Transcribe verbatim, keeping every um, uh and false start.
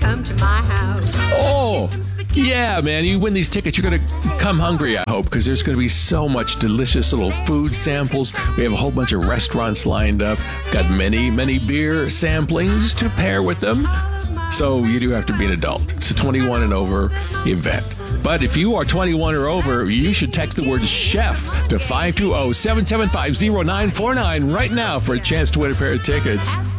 come to my house. Oh, yeah, man. You win these tickets, you're going to come hungry, I hope, because there's going to be so much delicious little food samples. We have a whole bunch of restaurants lined up. Got many, many beer samplings to pair with them. So you do have to be an adult. It's a twenty-one and over event. But if you are twenty-one or over, you should text the word chef to five two zero, seven seven five, zero nine four nine right now for a chance to win a pair of tickets.